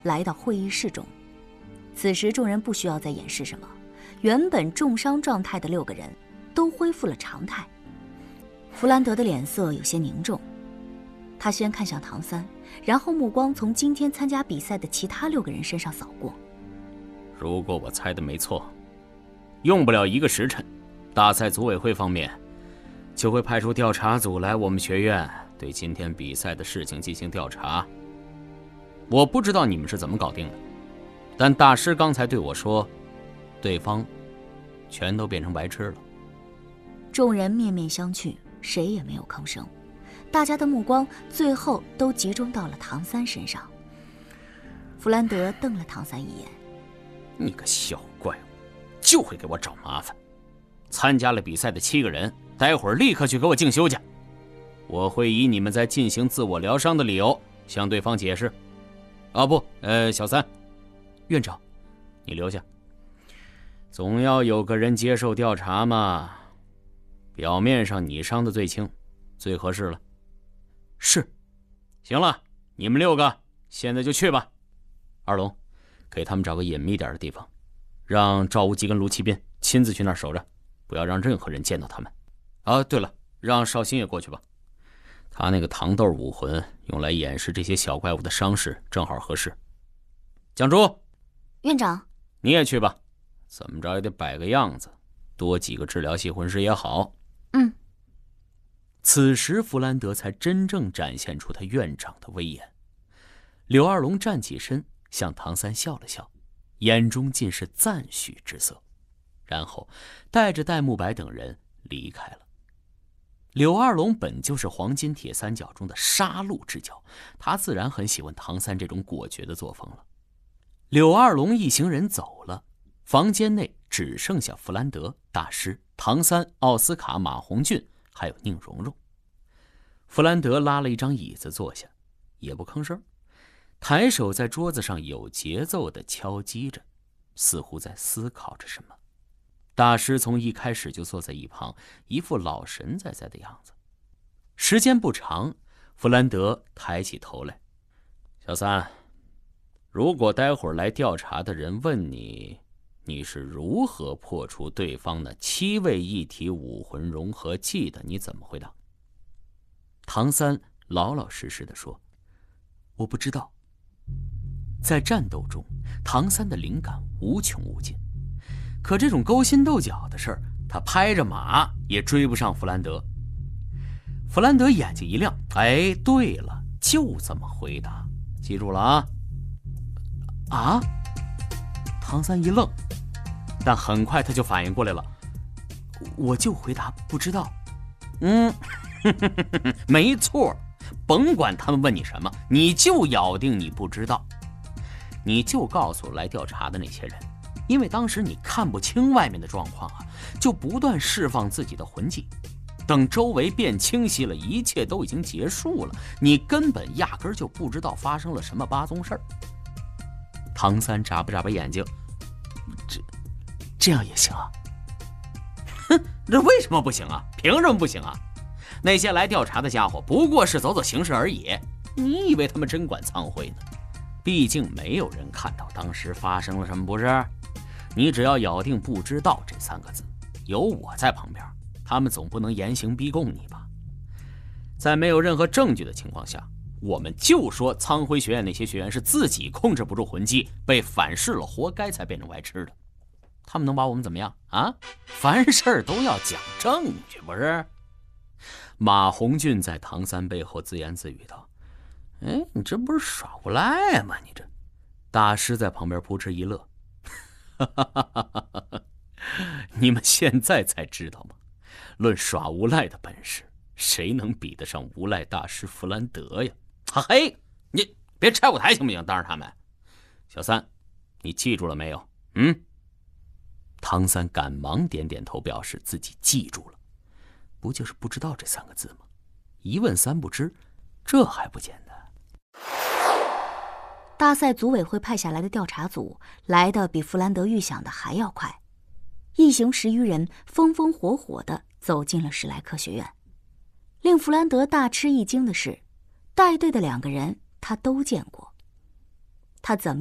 来到会议室中。此时众人不需要再掩饰什么，原本重伤状态的6个人都恢复了常态。弗兰德的脸色有些凝重，他先看向唐三，然后目光从今天参加比赛的其他6个人身上扫过。 如果我猜的没错，用不了1个时辰，大赛组委会方面就会派出调查组来我们学院，对今天比赛的事情进行调查。我不知道你们是怎么搞定的，但大师刚才对我说，对方全都变成白痴了。 众人面面相觑，谁也没有吭声，大家的目光最后都集中到了唐三身上。弗兰德瞪了唐三一眼：“ 你个小怪物，就会给我找麻烦！参加了比赛的7个人，待会儿立刻去给我静修去。我会以你们在进行自我疗伤的理由向对方解释。不，小三，院长，你留下。总要有个人接受调查嘛。表面上你伤的最轻，最合适了。是。行了，你们6个现在就去吧。二龙，给他们找个隐秘点的地方，让赵无极跟卢启斌亲自去那儿守着，不要让任何人见到他们。对了，让绍兴也过去吧。他那个糖豆武魂用来掩饰这些小怪物的伤势正好合适。蒋竹， 院长， 你也去吧，怎么着也得摆个样子，多几个治疗系魂师也好。此时弗兰德才真正展现出他院长的威严。柳二龙站起身，向唐三笑了笑，眼中尽是赞许之色，然后带着戴沐白等人离开了。柳二龙本就是黄金铁三角中的杀戮之角，他自然很喜欢唐三这种果决的作风了。柳二龙一行人走了，房间内只剩下弗兰德、大师、唐三、奥斯卡、马红俊还有宁荣荣。弗兰德拉了一张椅子坐下，也不吭声，抬手在桌子上有节奏地敲击着，似乎在思考着什么。大师从一开始就坐在一旁，一副老神在在的样子。时间不长，弗兰德抬起头来：“小三，如果待会儿来调查的人问你，你是如何破除对方那7位一体武魂融合技的，你怎么回答？”唐三老老实实地说：“我不知道。”在战斗中，唐三的灵感无穷无尽，可这种勾心斗角的事儿，他拍着马也追不上弗兰德。弗兰德眼睛一亮：“对了，就这么回答，记住了啊！”唐三一愣，但很快他就反应过来了：“我就回答不知道。”没错，甭管他们问你什么，你就咬定你不知道，你就告诉来调查的那些人，因为当时你看不清外面的状况啊，就不断释放自己的魂技，等周围变清晰了，一切都已经结束了，你根本压根就不知道发生了什么八宗事儿。唐三眨巴眨巴眼睛：“这样也行啊？”“这为什么不行啊？凭什么不行啊？那些来调查的家伙不过是走走形式而已，你以为他们真管苍会呢？毕竟没有人看到当时发生了什么，不是？你只要咬定不知道这3个字，有我在旁边，他们总不能严刑逼供你吧？在没有任何证据的情况下，我们就说苍辉学院那些学员是自己控制不住魂技，被反噬了，活该才变成白痴的。他们能把我们怎么样啊？凡事都要讲证据，不是？”马红俊在唐三背后自言自语道：“你这不是耍无赖吗？你这！”大师在旁边扑哧一乐：“你们现在才知道吗？论耍无赖的本事，谁能比得上无赖大师弗兰德呀？”“你别拆我台行不行？当着他们。”“小三，你记住了没有？”“唐三赶忙点点头，表示自己记住了。不就是不知道这3个字吗？一问3不知，这还不简单？” 大赛组委会派下来的调查组来的比弗兰德预想的还要快，一行10余人风风火火地走进了史莱克学院。令弗兰德大吃一惊的是，带队的2个人他都见过。 他怎么